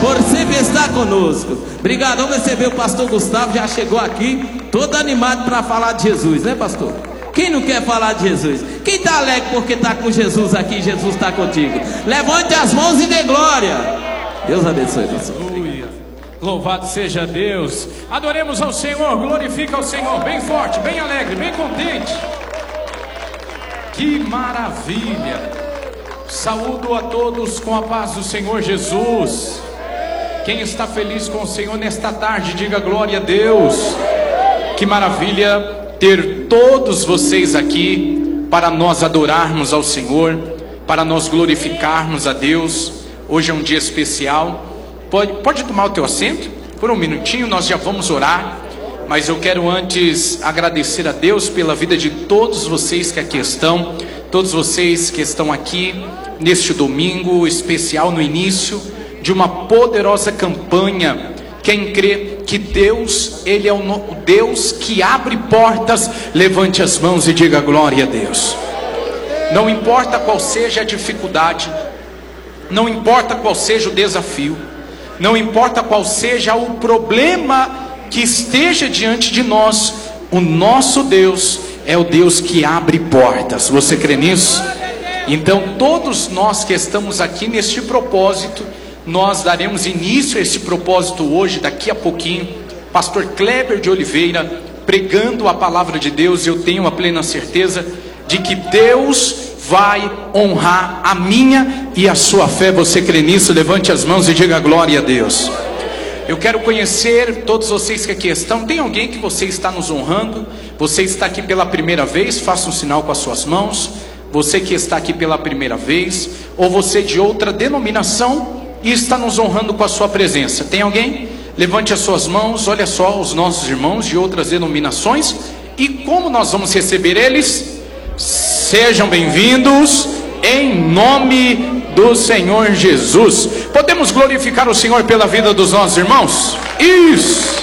por sempre estar conosco. Obrigado. Vamos receber o pastor Gustavo, já chegou aqui, todo animado para falar de Jesus, né, pastor? Quem não quer falar de Jesus? Quem está alegre porque está com Jesus aqui, Jesus está contigo? Levante as mãos e dê glória. Deus abençoe, pastor. Aleluia. Louvado seja Deus. Adoremos ao Senhor, glorifica ao Senhor, bem forte, bem alegre, bem contente. Que maravilha. Saúdo a todos com a paz do Senhor Jesus. Quem está feliz com o Senhor nesta tarde, diga glória a Deus. Que maravilha ter todos vocês aqui para nós adorarmos ao Senhor, para nós glorificarmos a Deus. Hoje é um dia especial. Pode tomar o teu assento? Por um minutinho nós já vamos orar. Mas eu quero antes agradecer a Deus pela vida de todos vocês que aqui estão. Todos vocês que estão aqui neste domingo especial, no início de uma poderosa campanha. Quem crê que Deus, Ele é o Deus que abre portas, levante as mãos e diga glória a Deus. Não importa qual seja a dificuldade, não importa qual seja o desafio, não importa qual seja o problema que esteja diante de nós, o nosso Deus é o Deus que abre portas. Você crê nisso? Então todos nós que estamos aqui neste propósito, nós daremos início a esse propósito hoje, daqui a pouquinho. Pastor Kleber de Oliveira pregando a palavra de Deus. Eu tenho a plena certeza de que Deus vai honrar a minha e a sua fé. Você crê nisso? Levante as mãos e diga glória a Deus. Eu quero conhecer todos vocês que aqui estão. Tem alguém que você está nos honrando? Você está aqui pela primeira vez? Faça um sinal com as suas mãos. Você que está aqui pela primeira vez, ou você de outra denominação e está nos honrando com a sua presença. Tem alguém? Levante as suas mãos. Olha só, os nossos irmãos de outras denominações. E como nós vamos receber eles? Sejam bem-vindos em nome do Senhor Jesus. Podemos glorificar o Senhor pela vida dos nossos irmãos? Isso!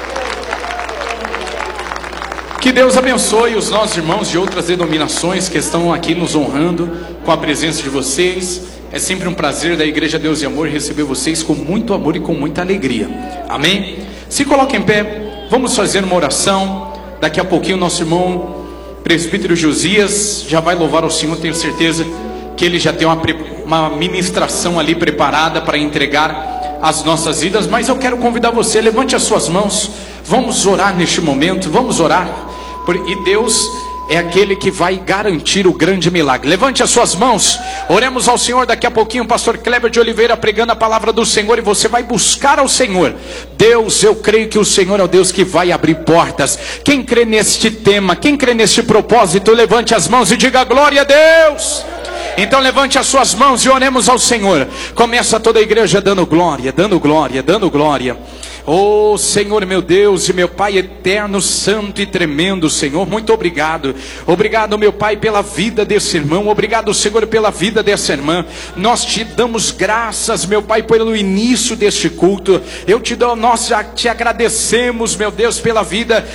Que Deus abençoe os nossos irmãos de outras denominações que estão aqui nos honrando com a presença de vocês. É sempre um prazer da Igreja Deus e Amor receber vocês com muito amor e com muita alegria. Amém? Se coloquem em pé, vamos fazer uma oração. Daqui a pouquinho nosso irmão presbítero Josias já vai louvar ao Senhor. Tenho certeza que ele já tem uma ministração ali preparada para entregar as nossas vidas. Mas eu quero convidar você, levante as suas mãos. Vamos orar neste momento, vamos orar. E Deus é aquele que vai garantir o grande milagre. Levante as suas mãos, oremos ao Senhor. Daqui a pouquinho o pastor Kleber de Oliveira pregando a palavra do Senhor, e você vai buscar ao Senhor. Deus, eu creio que o Senhor é o Deus que vai abrir portas. Quem crê neste tema, quem crê neste propósito, levante as mãos e diga glória a Deus. Então levante as suas mãos e oremos ao Senhor. Começa toda a igreja dando glória, dando glória, dando glória. Oh Senhor, meu Deus e meu Pai eterno, santo e tremendo, Senhor, muito obrigado. Obrigado, meu Pai, pela vida desse irmão. Obrigado, Senhor, pela vida dessa irmã. Nós te damos graças, meu Pai, pelo início deste culto. Nós já te agradecemos, meu Deus, pela vida